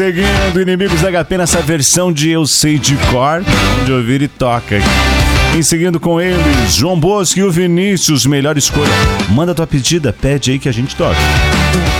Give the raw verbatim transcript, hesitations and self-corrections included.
Seguindo Inimigos da H P nessa versão de Eu Sei de Cor, onde ouvir e toca. Em seguindo com eles, João Bosco e o Vinícius, melhor escolha. Manda tua pedida, pede aí que a gente toca.